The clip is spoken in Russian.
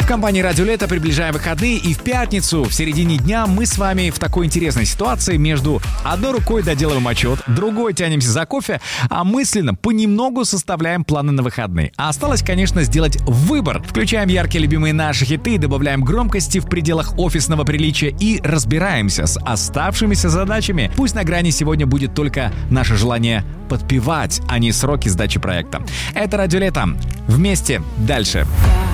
компании «Радио Лето» приближаем выходные, и в пятницу, в середине дня, мы с вами в такой интересной ситуации. Между одной рукой доделываем отчет, другой тянемся за кофе, а мысленно понемногу составляем планы на выходные. А осталось, конечно, сделать выбор. Включаем яркие любимые наши хиты, добавляем громкости в пределах офисного приличия и разбираемся с оставшимися задачами. Пусть на грани сегодня будет только наше желание подпевать, а не сроки сдачи проекта. Это «Радио Лето». Вместе дальше.